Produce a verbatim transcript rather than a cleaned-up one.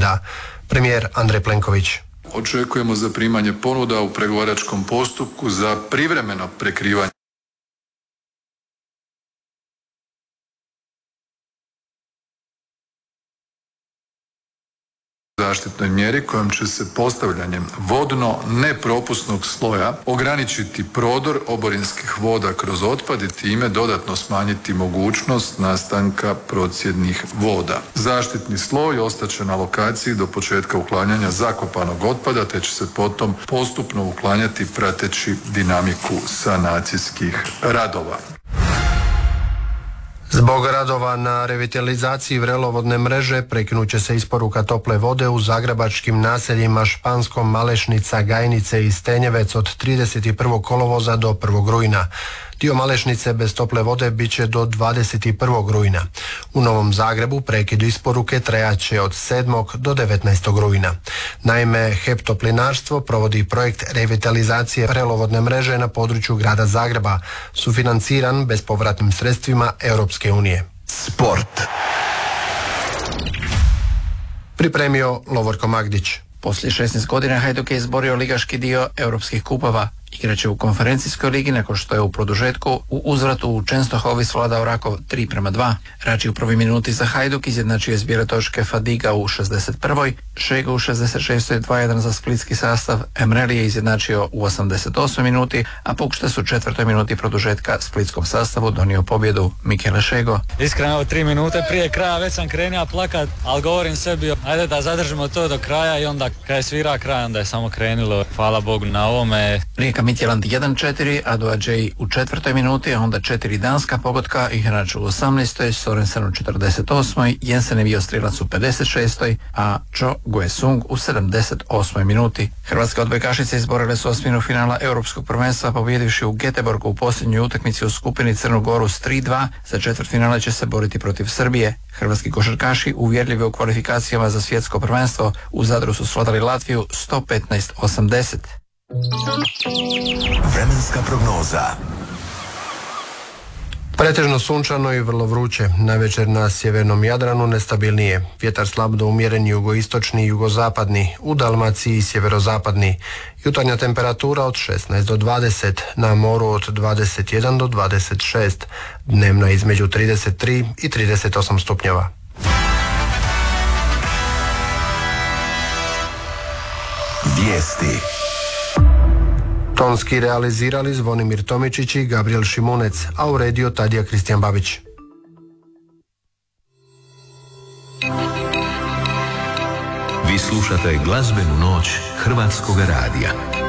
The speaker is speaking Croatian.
otpada. Premijer Andrej Plenković. Očekujemo zaprimanje ponuda u pregovaračkom postupku za privremeno prekrivanje zaštitnoj mjeri kojom će se postavljanjem vodno nepropusnog sloja ograničiti prodor oborinskih voda kroz otpad i time dodatno smanjiti mogućnost nastanka procjednih voda. Zaštitni sloj ostaće na lokaciji do početka uklanjanja zakopanog otpada, te će se potom postupno uklanjati prateći dinamiku sanacijskih radova. Zbog radova na revitalizaciji vrelovodne mreže prekinut će se isporuka tople vode u zagrebačkim naseljima Španskom, Malešnica, Gajnice i Stenjevec od trideset prvog kolovoza do prvog rujna. Dio Malešnice bez tople vode bit će do dvadeset prvog rujna. U Novom Zagrebu prekid isporuke trajaće od sedmog do devetnaestog rujna. Naime, H E P Toplinarstvo provodi projekt revitalizacije vrelovodne mreže na području grada Zagreba, sufinanciran bespovratnim sredstvima Europske unije. Sport. Pripremio Lovorko Magdić. Poslije šesnaest godina Hajduk je izborio ligaški dio europskih kupova. Igraće u konferencijskoj ligi nakon što je u produžetku u uzvratu u Čenstohovi svladao Rakov tri prema dva. Rači u prvoj minuti za Hajduk izjednačio je zbire točke Fadiga u šezdeset prvoj, Šega u šezdeset šestoj dva jedan za splitski sastav, Emreli je izjednačio u osamdeset osmoj minuti, a Pukštas u četvrtoj minuti produžetka splitskom sastavu donio pobjedu Mikele Šego. Iskreno, tri minute prije kraja već sam krenuo plakat, ali govorim sebi, ajde da zadržimo to do kraja i onda kada je svira kraj, onda je samo krenulo. Hvala Bogu na ovome. Rijeka Midtjylland jedan četiri, Ado Adžej u četvrtoj minuti, a onda četiri danska pogotka, Ihrač u osamnaestoj, Sorensen u četrdeset osmoj, Jensen je bio strelac u pedeset šestoj, a Cho Guesung u sedamdeset osmoj minuti. Hrvatske odbojkašice izborile su osminu finala Europskog prvenstva pobjedivši u Göteborgu u posljednjoj utakmici u skupini Crnu Goru s tri dva. Za četvrtfinale će se boriti protiv Srbije. Hrvatski košarkaši uvjerljivi u kvalifikacijama za svjetsko prvenstvo u Zadru su svladali Latviju sto petnaest osamdeset. Vremenska prognoza. Pretežno sunčano i vrlo vruće. Navečer na sjevernom Jadranu nestabilnije. Vjetar slab do umjeren jugoistočni i jugozapadni. U Dalmaciji sjeverozapadni. Jutarnja temperatura od šesnaest do dvadeset. Na moru od dvadeset jedan do dvadeset šest. Dnevna između trideset tri i trideset osam stupnjeva. Vijesti. Tonski realizirali Zvonimir Tomičić i Gabriel Šimunec, a uredio Tadija Kristijan Babić. Vi slušate glazbenu noć Hrvatskog radija.